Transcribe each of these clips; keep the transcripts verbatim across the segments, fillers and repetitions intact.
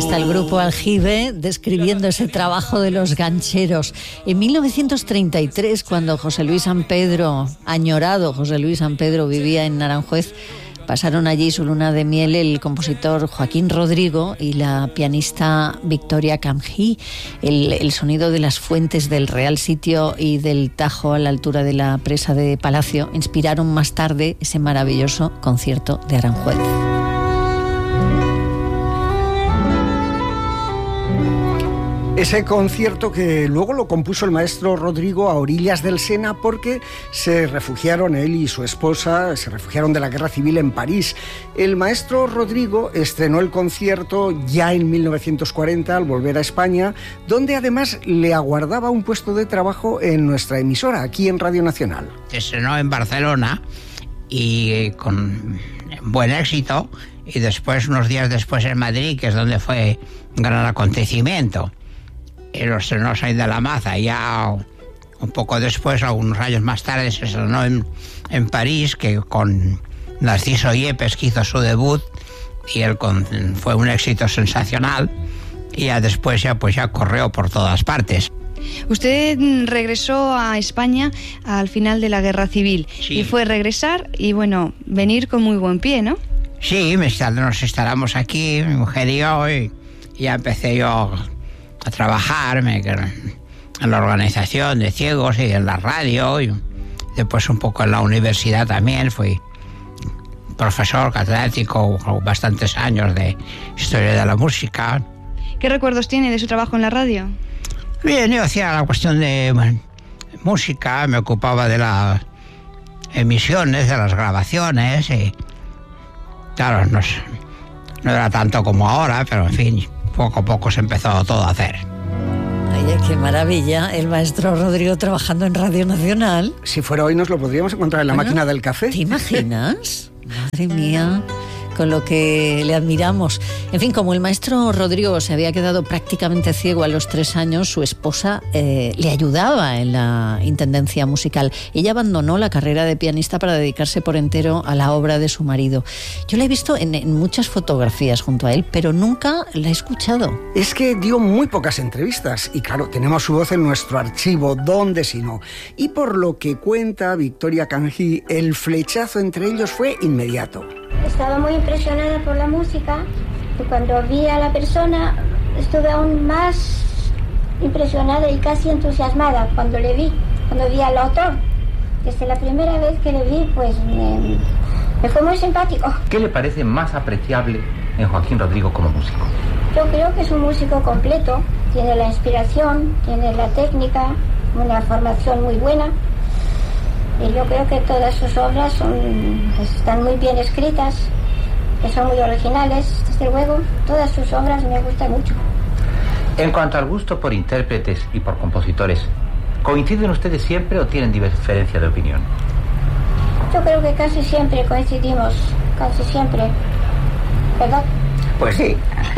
está el grupo Aljibe describiendo ese trabajo de los gancheros. En mil novecientos treinta y tres, cuando José Luis San Pedro, añorado José Luis San Pedro, vivía en Aranjuez, pasaron allí su luna de miel el compositor Joaquín Rodrigo y la pianista Victoria Camjí. El, el sonido de las fuentes del Real Sitio y del Tajo a la altura de la presa de Palacio inspiraron más tarde ese maravilloso concierto de Aranjuez. Ese concierto que luego lo compuso el maestro Rodrigo a orillas del Sena porque se refugiaron, él y su esposa, se refugiaron de la guerra civil en París. El maestro Rodrigo estrenó el concierto ya en mil novecientos cuarenta al volver a España, donde además le aguardaba un puesto de trabajo en nuestra emisora, aquí en Radio Nacional. Se estrenó en Barcelona y con buen éxito, y después, unos días después, en Madrid, que es donde fue un gran acontecimiento. Y lo estrenó Saint de la Maza. Ya un poco después, algunos años más tarde, se estrenó en, en París, que con Narciso Yepes, que hizo su debut, y él con, fue un éxito sensacional, y ya después ya, pues ya corrió por todas partes. Usted regresó a España al final de la Guerra Civil, sí. Y fue regresar y, bueno, venir con muy buen pie, ¿no? Sí, nos instalamos aquí, mi mujer y yo, y ya empecé yo a trabajar me, en la organización de ciegos y en la radio, y después un poco en la universidad también. Fui profesor catedrático bastantes años de historia de la música. ¿Qué recuerdos tiene de su trabajo en la radio? Bien, yo hacía la cuestión de bueno, música, me ocupaba de las emisiones, de las grabaciones, y claro, no, no era tanto como ahora, pero en fin, poco a poco se empezó todo a hacer. Oye, qué maravilla, el maestro Rodrigo trabajando en Radio Nacional. Si fuera hoy nos lo podríamos encontrar en la bueno, máquina del café. ¿Te imaginas? Madre mía, con lo que le admiramos. En fin, como el maestro Rodrigo se había quedado prácticamente ciego a los tres años, su esposa eh, le ayudaba en la intendencia musical. Ella abandonó la carrera de pianista para dedicarse por entero a la obra de su marido. Yo la he visto en, en muchas fotografías junto a él, pero nunca la he escuchado. Es que dio muy pocas entrevistas y claro, tenemos su voz en nuestro archivo, ¿dónde si no? Y por lo que cuenta Victoria Camjí, el flechazo entre ellos fue inmediato. Estaba muy impresionada por la música y cuando vi a la persona estuve aún más impresionada y casi entusiasmada cuando le vi, cuando vi al autor. Desde la primera vez que le vi, pues me, me fue muy simpático. ¿Qué le parece más apreciable en Joaquín Rodrigo como músico? Yo creo que es un músico completo, tiene la inspiración, tiene la técnica, una formación muy buena. Y yo creo que todas sus obras son, están muy bien escritas, que son muy originales, desde luego. Todas sus obras me gustan mucho. En cuanto al gusto por intérpretes y por compositores, ¿coinciden ustedes siempre o tienen diferencia de opinión? Yo creo que casi siempre coincidimos, casi siempre, ¿verdad? Pues sí.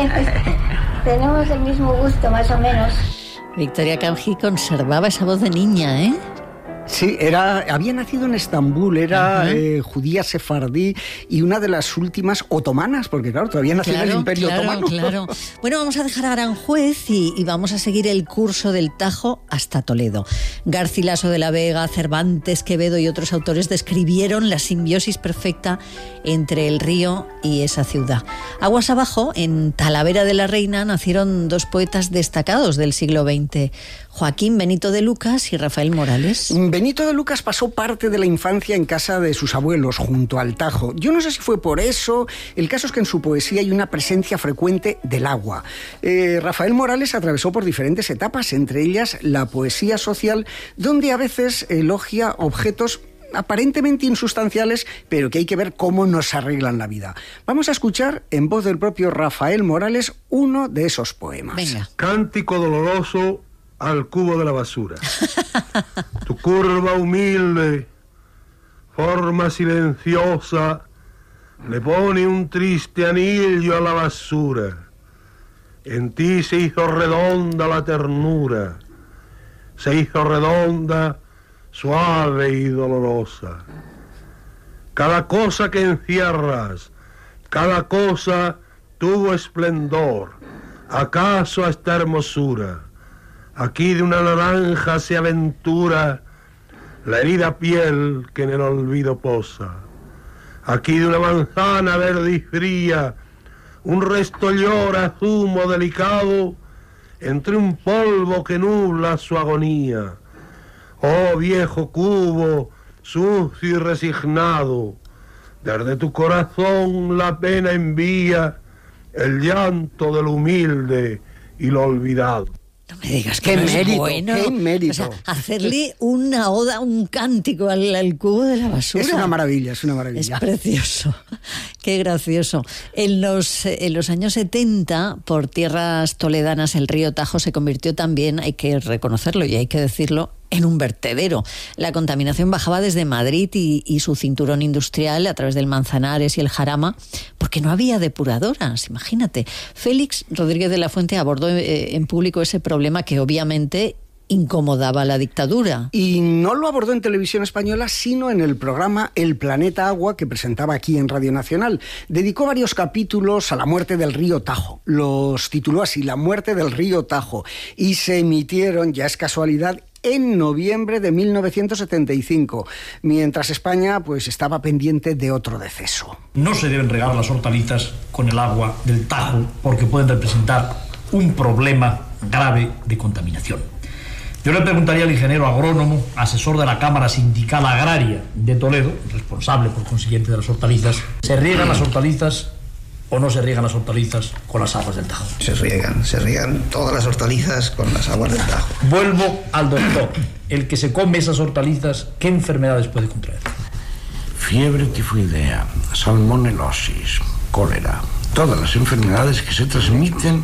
Tenemos el mismo gusto, más o menos. Victoria Camjí conservaba esa voz de niña, ¿eh? Sí, era, había nacido en Estambul, era eh, judía sefardí y una de las últimas otomanas, porque claro, todavía nació claro, en el Imperio claro, Otomano. Claro. Bueno, vamos a dejar a Aranjuez y, y vamos a seguir el curso del Tajo hasta Toledo. Garcilaso de la Vega, Cervantes, Quevedo y otros autores describieron la simbiosis perfecta entre el río y esa ciudad. Aguas abajo, en Talavera de la Reina, nacieron dos poetas destacados del siglo veinte, Joaquín Benito de Lucas y Rafael Morales. Benito de Lucas pasó parte de la infancia en casa de sus abuelos, junto al Tajo. Yo no sé si fue por eso, el caso es que en su poesía hay una presencia frecuente del agua. Eh, Rafael Morales atravesó por diferentes etapas, entre ellas la poesía social, donde a veces elogia objetos aparentemente insustanciales, pero que hay que ver cómo nos arreglan la vida. Vamos a escuchar, en voz del propio Rafael Morales, uno de esos poemas. Venga. Cántico doloroso al cubo de la basura. Tu curva humilde, forma silenciosa, le pone un triste anillo a la basura. En ti se hizo redonda la ternura, se hizo redonda, suave y dolorosa. Cada cosa que encierras, cada cosa tuvo esplendor, ¿Acaso a esta hermosura aquí de una naranja se aventura la herida piel que en el olvido posa? Aquí de una manzana verde y fría un resto llora zumo delicado entre un polvo que nubla su agonía. Oh viejo cubo, sucio y resignado, desde tu corazón la pena envía el llanto del humilde y lo olvidado. No me digas que qué no mérito, es bueno. qué mérito. O sea, hacerle una oda, un cántico al, al cubo de la basura. Es una maravilla, es una maravilla. Es precioso, qué gracioso. En los, en los años setenta, por tierras toledanas, el río Tajo se convirtió también, hay que reconocerlo y hay que decirlo, en un vertedero. La contaminación bajaba desde Madrid y, y su cinturón industrial a través del Manzanares y el Jarama, porque no había depuradoras, imagínate. Félix Rodríguez de la Fuente abordó eh, en público ese problema que obviamente incomodaba a la dictadura. Y no lo abordó en televisión española, sino en el programa El Planeta Agua, que presentaba aquí en Radio Nacional. Dedicó varios capítulos a la muerte del río Tajo. Los tituló así, La muerte del río Tajo. Y se emitieron, ya es casualidad, en noviembre de mil novecientos setenta y cinco, mientras España pues estaba pendiente de otro deceso. No se deben regar las hortalizas con el agua del Tajo porque pueden representar un problema grave de contaminación. Yo le preguntaría al ingeniero agrónomo, asesor de la Cámara Sindical Agraria de Toledo, responsable por consiguiente de las hortalizas, ¿se riegan las hortalizas o no se riegan las hortalizas con las aguas del Tajo? Se riegan, se riegan todas las hortalizas con las aguas del Tajo. Vuelvo al doctor. El que se come esas hortalizas, ¿qué enfermedades puede contraer? Fiebre tifoidea, salmonelosis, cólera, todas las enfermedades que se transmiten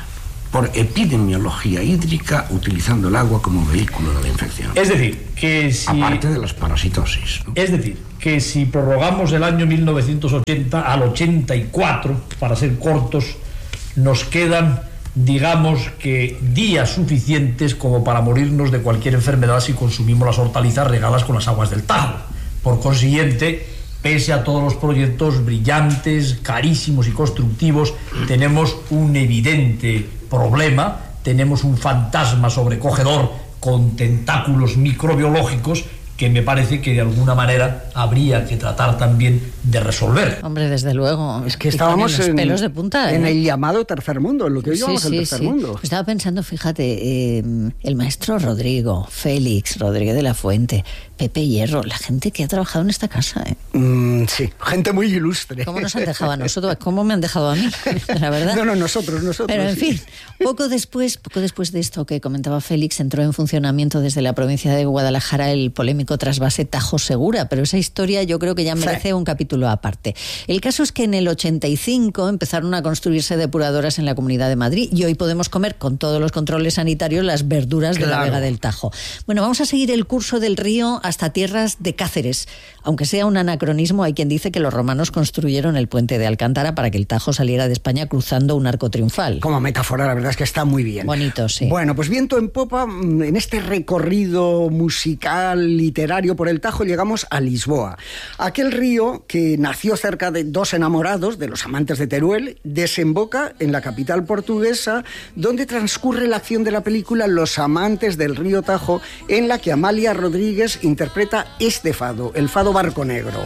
por epidemiología hídrica utilizando el agua como vehículo de la infección. Es decir, que si... Aparte de las parasitosis, ¿no? Es decir, que si prorrogamos el año mil novecientos ochenta al ochenta y cuatro, para ser cortos, nos quedan, digamos que, días suficientes como para morirnos de cualquier enfermedad si consumimos las hortalizas regadas con las aguas del Tajo. Por consiguiente, pese a todos los proyectos brillantes, carísimos y constructivos, tenemos un evidente problema, tenemos un fantasma sobrecogedor con tentáculos microbiológicos que me parece que de alguna manera habría que tratar también de resolver. Hombre, desde luego. Es que estábamos los en, pelos de punta, en ¿eh? el llamado tercer mundo, en lo que hoy sí, llamamos sí, el tercer sí. mundo. Estaba pensando, fíjate, eh, el maestro Rodrigo, Félix Rodríguez de la Fuente, Pepe Hierro, la gente que ha trabajado en esta casa. ¿eh? Mm, sí, gente muy ilustre. ¿Cómo nos han dejado a nosotros? ¿Cómo me han dejado a mí? La verdad. No, no, nosotros, nosotros. Pero en sí. fin, poco después, poco después de esto que comentaba Félix, entró en funcionamiento desde la provincia de Guadalajara el polémico trasvase Tajo Segura, pero esa historia yo creo que ya merece sí. un capítulo aparte. El caso es que en el ochenta y cinco empezaron a construirse depuradoras en la Comunidad de Madrid y hoy podemos comer con todos los controles sanitarios las verduras claro. de la Vega del Tajo. Bueno, vamos a seguir el curso del río hasta tierras de Cáceres. Aunque sea un anacronismo, hay quien dice que los romanos construyeron el puente de Alcántara para que el Tajo saliera de España cruzando un arco triunfal. Como metáfora, la verdad es que está muy bien. Bonito, sí. Bueno, pues viento en popa, en este recorrido musical, literario por el Tajo, llegamos a Lisboa. Aquel río que nació cerca de dos enamorados, de los amantes de Teruel, desemboca en la capital portuguesa, donde transcurre la acción de la película Los amantes del río Tajo, en la que Amália Rodríguez interpreta este fado, el fado Barco Negro.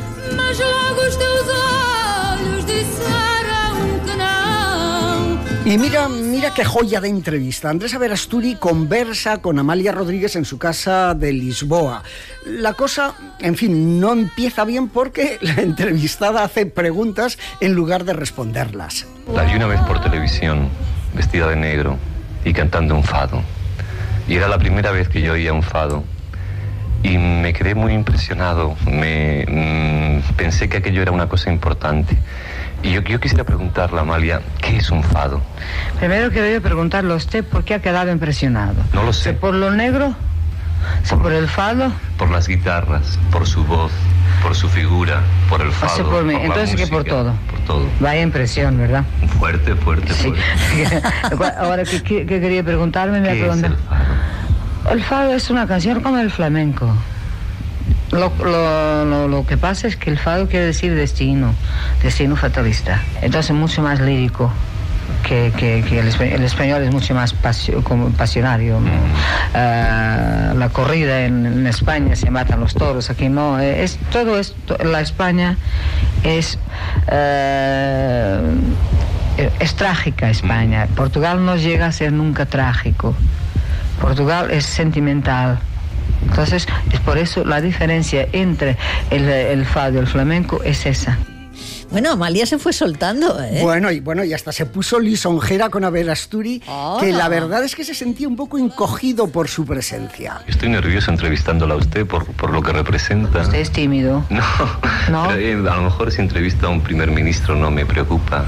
Y mira, mira qué joya de entrevista. Andrés Averasturi conversa con Amália Rodríguez en su casa de Lisboa. La cosa, en fin, no empieza bien porque la entrevistada hace preguntas en lugar de responderlas. La vi una vez por televisión, vestida de negro y cantando un fado. Y era la primera vez que yo oía un fado. Y me quedé muy impresionado. Me, mmm, pensé que aquello era una cosa importante. Y yo, yo quisiera preguntarle a Amália, ¿qué es un fado? Primero que debe preguntarle a usted por qué ha quedado impresionado. No lo sé. ¿Por lo negro? ¿Por, ¿Por el fado? Por las guitarras, por su voz, por su figura, por el fado. O sea, por mí. Por Entonces, ¿qué por todo? Por todo. Vaya impresión, ¿verdad? Fuerte, fuerte, sí. fuerte. Ahora, ¿qué, qué, qué quería preguntarme? Me ¿Qué es el fado? El fado es una canción como el flamenco. Lo, lo, lo, lo que pasa es que el fado quiere decir destino, destino fatalista. Entonces mucho más lírico, que, que, que el, el español es mucho más pasio, como pasionario. ¿no? Uh, la corrida en, en España se matan los toros, aquí no. Es, todo esto, la España es... Uh, es trágica España. Portugal no llega a ser nunca trágico. Portugal es sentimental. Entonces, es por eso la diferencia entre el, el fado y el flamenco es esa. Bueno, Amalia se fue soltando, ¿eh? Bueno, y bueno, y hasta se puso lisonjera con Aberasturi, oh. que la verdad es que se sentía un poco encogido por su presencia. Estoy nervioso entrevistándola a usted por, por lo que representa. ¿Usted es tímido? No, ¿No? Pero, eh, a lo mejor si entrevista a un primer ministro no me preocupa.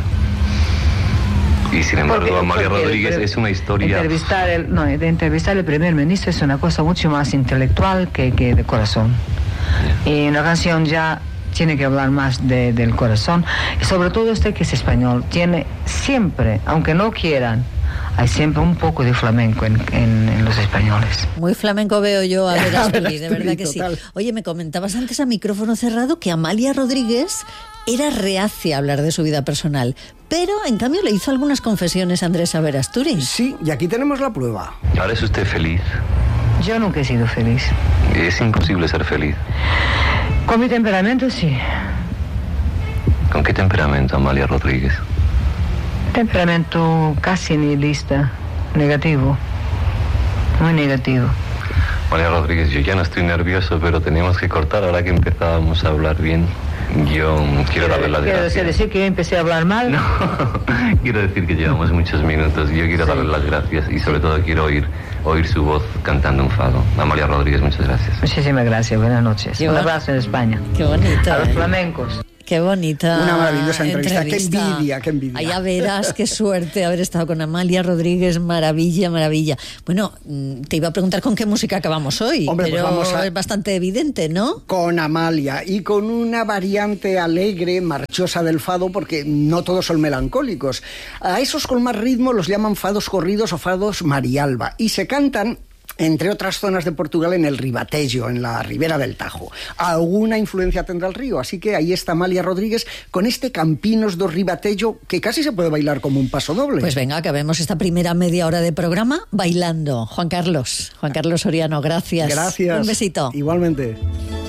Y sin embargo, porque, Amalia porque Rodríguez el, es una historia... Entrevistar el, no, de entrevistar al primer ministro es una cosa mucho más intelectual que, que de corazón. Yeah. Y una canción ya tiene que hablar más de, del corazón. Y sobre todo usted que es español, tiene siempre, aunque no quieran, hay siempre un poco de flamenco en, en, en los españoles. Muy flamenco veo yo a Aberasturi, de verdad que total. sí. Oye, me comentabas antes a micrófono cerrado que Amalia Rodríguez era reacia a hablar de su vida personal, pero en cambio le hizo algunas confesiones a Andrés Aberasturi. Sí, y aquí tenemos la prueba. ¿Ahora es usted feliz? Yo nunca he sido feliz. Es imposible ser feliz. Con mi temperamento, sí. ¿Con qué temperamento, Amalia Rodríguez? Temperamento casi nihilista, negativo, muy negativo. Amalia Rodríguez, yo ya no estoy nervioso, pero teníamos que cortar ahora que empezábamos a hablar bien. Yo quiero darle las gracias. ¿Quiere decir que yo empecé a hablar mal? No, quiero decir que llevamos muchos minutos. Yo quiero sí. darle las gracias y sobre todo quiero oír oír su voz cantando un fado. Amalia Rodríguez, muchas gracias. Muchísimas gracias, buenas noches. Qué un bon... abrazo en España. Qué bonito. A los ¿eh? flamencos. Qué bonita. Una maravillosa entrevista. entrevista. Qué envidia, qué envidia. Allá verás, qué suerte haber estado con Amalia Rodríguez. Maravilla, maravilla. Bueno, te iba a preguntar con qué música acabamos hoy, Hombre, pero pues vamos a... es bastante evidente, ¿no? Con Amalia y con una variante alegre, marchosa del fado, porque no todos son melancólicos. A esos con más ritmo los llaman fados corridos o fados marialba y se cantan entre otras zonas de Portugal, en el Ribatejo, en la ribera del Tajo. Alguna influencia tendrá el río, así que ahí está Amalia Rodríguez con este Campinos do Ribatejo, que casi se puede bailar como un paso doble. Pues venga, acabemos esta primera media hora de programa bailando. Juan Carlos, Juan Carlos Soriano, gracias. Gracias. Un besito. Igualmente.